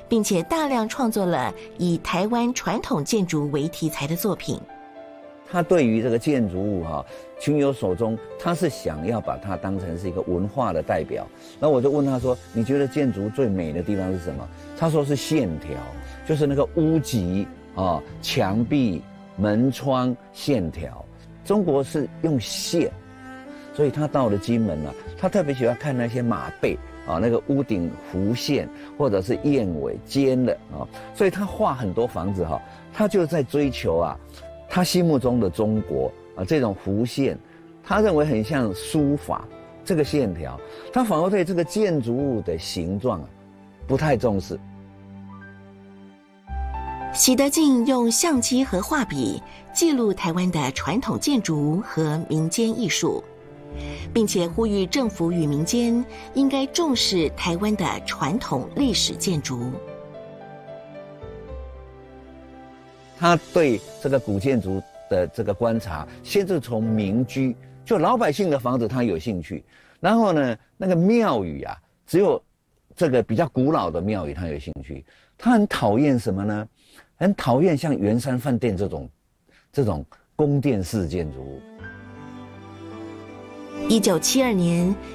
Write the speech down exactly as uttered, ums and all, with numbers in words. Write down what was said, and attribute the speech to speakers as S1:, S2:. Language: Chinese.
S1: 并且大量创作了以台湾传统建筑为题材的作品。
S2: 他对于这个建筑物哈，情有所钟，他是想要把它当成是一个文化的代表。那我就问他说：“你觉得建筑最美的地方是什么？”他说是线条，就是那个屋脊啊、墙壁、门窗线条。中国是用线，所以他到了金门啊，他特别喜欢看那些马背啊，那个屋顶弧线或者是燕尾尖的啊，所以他画很多房子哈，他就在追求啊。他心目中的中国啊，这种弧线，他认为很像书法这个线条，他反而对这个建筑物的形状啊不太重视。
S1: 习德进用相机和画笔记录台湾的传统建筑和民间艺术，并且呼吁政府与民间应该重视台湾的传统历史建筑。
S2: 他对这个古建筑的这个观察，先是从民居，就老百姓的房子他有兴趣，然后呢，那个庙宇啊，只有这个比较古老的庙宇他有兴趣。他很讨厌什么呢？很讨厌像圆山饭店这种这种宫殿式建筑物。
S1: 一九七二年，